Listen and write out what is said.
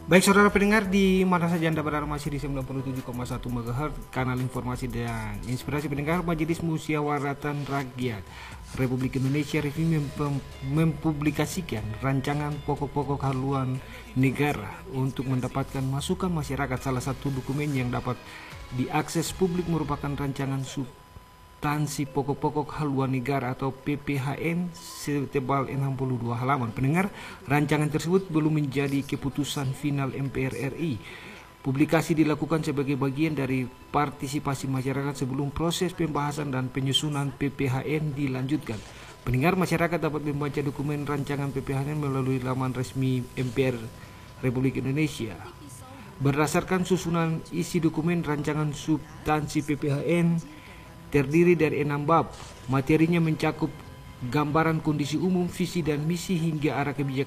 Baik saudara pendengar, di mana saja Anda berada, masih di 97,1 MHz kanal informasi dan inspirasi pendengar. Majelis Musyawaratan Rakyat Republik Indonesia RIFI mempublikasikan rancangan pokok-pokok haluan negara untuk mendapatkan masukan masyarakat. Salah satu dokumen yang dapat diakses publik merupakan rancangan substansi pokok-pokok haluan negara atau PPHN setebal 62 halaman. Pendengar, rancangan tersebut belum menjadi keputusan final MPR RI. Publikasi dilakukan sebagai bagian dari partisipasi masyarakat sebelum proses pembahasan dan penyusunan PPHN dilanjutkan. Pendengar, masyarakat dapat membaca dokumen rancangan PPHN melalui laman resmi MPR Republik Indonesia. Berdasarkan susunan isi dokumen, rancangan substansi PPHN terdiri dari 6 bab. Materinya mencakup gambaran kondisi umum, visi dan misi hingga arah kebijakan